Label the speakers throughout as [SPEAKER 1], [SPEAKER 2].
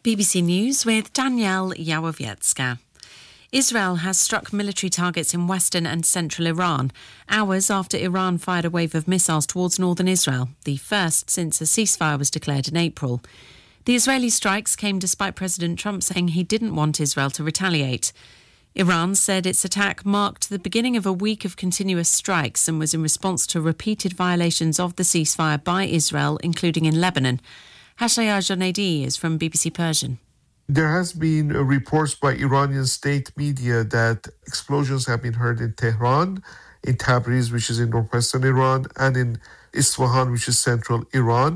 [SPEAKER 1] BBC News with Danielle Yawowiecka. Israel has struck military targets in western and central Iran, hours after Iran fired a wave of missiles towards northern Israel, the first since a ceasefire was declared in April. The Israeli strikes came despite President Trump saying he didn't want Israel to retaliate. Iran said its attack marked the beginning of a week of continuous strikes and was in response to repeated violations of the ceasefire by Israel, including in Lebanon. Hashaya Jonaidi is from BBC Persian.
[SPEAKER 2] There has been reports by Iranian state media that explosions have been heard in Tehran, in Tabriz, which is in northwestern Iran, and in Isfahan, which is central Iran.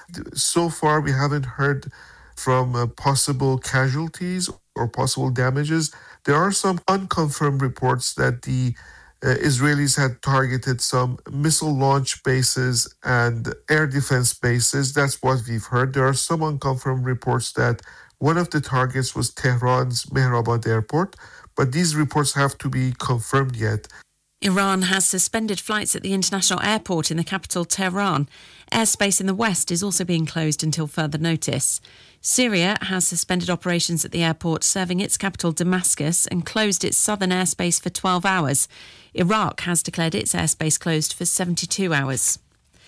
[SPEAKER 2] So far, we haven't heard from possible casualties or possible damages. There are some unconfirmed reports that the Israelis had targeted some missile launch bases and air defense bases. That's what we've heard. There are some unconfirmed reports that one of the targets was Tehran's Mehrabad airport, but these reports have to be confirmed yet.
[SPEAKER 1] Iran has suspended flights at the international airport in the capital, Tehran. Airspace in the west is also being closed until further notice. Syria has suspended operations at the airport serving its capital, Damascus, and closed its southern airspace for 12 hours. Iraq has declared its airspace closed for 72 hours.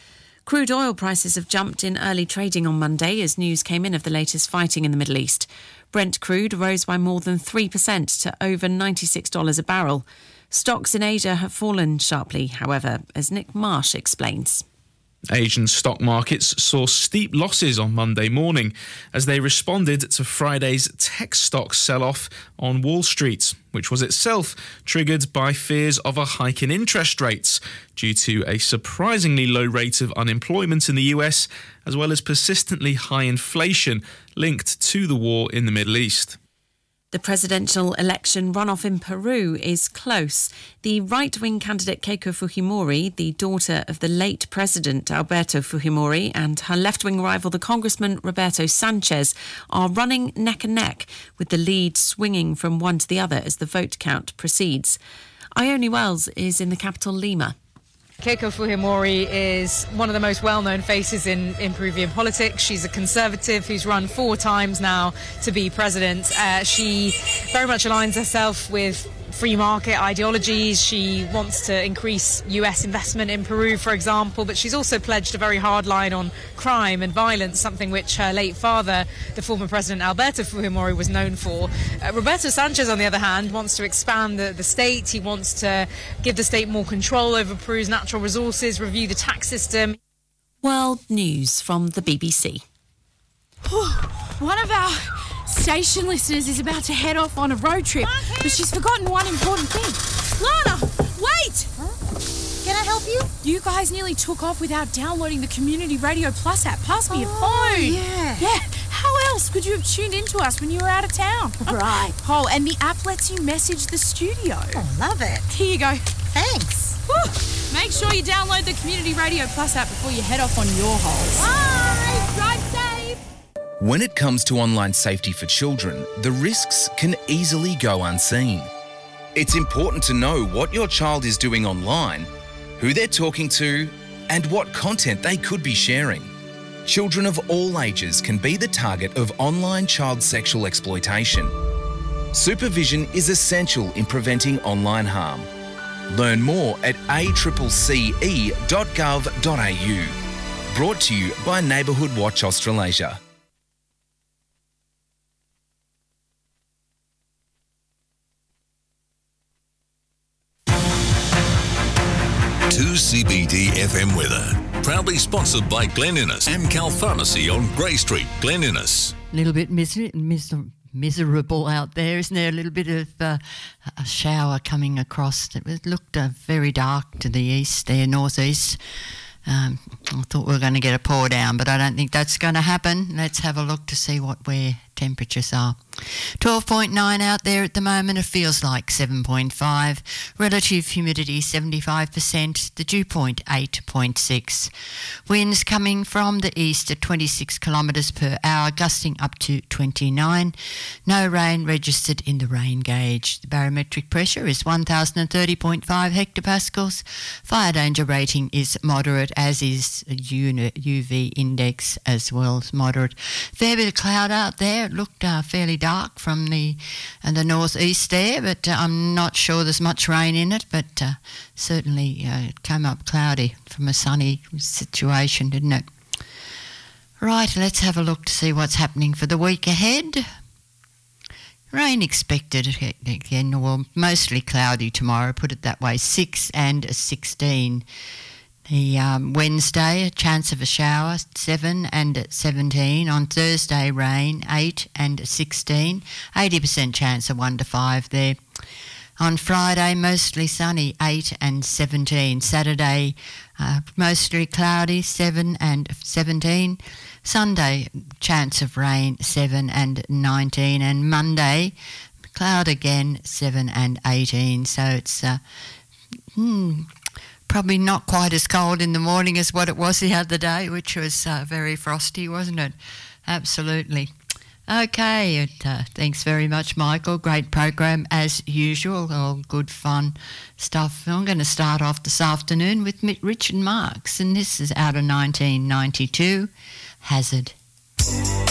[SPEAKER 1] Crude oil prices have jumped in early trading on Monday as news came in of the latest fighting in the Middle East. Brent crude rose by more than 3% to over $96 a barrel. Stocks in Asia have fallen sharply, however, as Nick Marsh explains.
[SPEAKER 3] Asian stock markets saw steep losses on Monday morning as they responded to Friday's tech stock sell-off on Wall Street, which was itself triggered by fears of a hike in interest rates due to a surprisingly low rate of unemployment in the US, as well as persistently high inflation linked to the war in the Middle East.
[SPEAKER 1] The presidential election runoff in Peru is close. The right-wing candidate Keiko Fujimori, the daughter of the late president Alberto Fujimori, and her left-wing rival, the Congressman Roberto Sanchez, are running neck and neck, with the lead swinging from one to the other as the vote count proceeds. Ione Wells is in the capital, Lima.
[SPEAKER 4] Keiko Fujimori is one of the most well-known faces in Peruvian politics. She's a conservative who's run 4 times now to be president. She very much aligns herself with free market ideologies. She wants to increase US investment in Peru, for example, but she's also pledged a very hard line on crime and violence, something which her late father, the former president Alberto Fujimori, was known for. Roberto Sanchez, on the other hand, wants to expand the state. He wants to give the state more control over Peru's natural resources, review the tax system.
[SPEAKER 1] World news from the BBC.
[SPEAKER 5] One of our station listeners is about to head off on a road trip, but she's forgotten one important thing. Lana, wait!
[SPEAKER 6] Huh? Can I help you?
[SPEAKER 5] You guys nearly took off without downloading the Community Radio Plus app. Pass me your phone.
[SPEAKER 6] Yeah.
[SPEAKER 5] How else could you have tuned into us when you were out of town?
[SPEAKER 6] Right.
[SPEAKER 5] Oh, and the app lets you message the studio.
[SPEAKER 6] Oh, love it.
[SPEAKER 5] Here you go.
[SPEAKER 6] Thanks.
[SPEAKER 5] Whew. Make sure you download the Community Radio Plus app before you head off on your holes.
[SPEAKER 6] Bye.
[SPEAKER 5] Drive safe.
[SPEAKER 7] When it comes to online safety for children, the risks can easily go unseen. It's important to know what your child is doing online, who they're talking to, and what content they could be sharing. Children of all ages can be the target of online child sexual exploitation. Supervision is essential in preventing online harm. Learn more at accce.gov.au. Brought to you by Neighbourhood Watch Australasia.
[SPEAKER 8] CBD FM weather. Proudly sponsored by Glen Innes, Amcal Pharmacy on Grey Street, Glen Innes.
[SPEAKER 9] A little bit miserable out there, isn't there? A little bit of a shower coming across. It looked very dark to the east there, northeast. I thought we were going to get a pour down, but I don't think that's going to happen. Let's have a look to see where temperatures are. 12.9 out there at the moment. It feels like 7.5. Relative humidity 75%. The dew point 8.6. Winds coming from the east at 26 kilometres per hour, gusting up to 29. No rain registered in the rain gauge. The barometric pressure is 1,030.5 hectopascals. Fire danger rating is moderate, as is UV index as well as moderate. Fair bit of cloud out there. It looked fairly dark from the northeast there, but I'm not sure there's much rain in it, but certainly it came up cloudy from a sunny situation, didn't it? Right, let's have a look to see what's happening for the week ahead. Rain expected again, or mostly cloudy tomorrow, put it that way, 6 and 16. The Wednesday, a chance of a shower, 7 and 17. On Thursday, rain, 8 and 16. 80% chance of 1 to 5 there. On Friday, mostly sunny, 8 and 17. Saturday, mostly cloudy, 7 and 17. Sunday, chance of rain, 7 and 19. And Monday, cloud again, 7 and 18. So it's probably not quite as cold in the morning as what it was the other day, which was very frosty, wasn't it? Absolutely. Okay, thanks very much, Michael. Great program as usual, all good fun stuff. I'm going to start off this afternoon with Richard Marx, and this is out of 1992, Hazard.